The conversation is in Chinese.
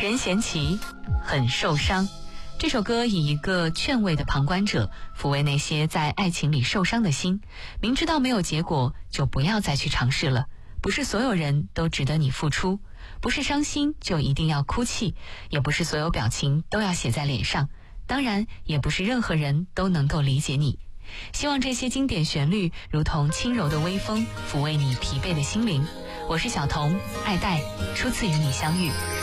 任贤齐很受伤。这首歌以一个劝慰的旁观者抚慰那些在爱情里受伤的心，明知道没有结果就不要再去尝试了。不是所有人都值得你付出，不是伤心就一定要哭泣，也不是所有表情都要写在脸上，当然也不是任何人都能够理解你。希望这些经典旋律如同轻柔的微风，抚慰你疲惫的心灵。我是小童，爱戴，初次与你相遇。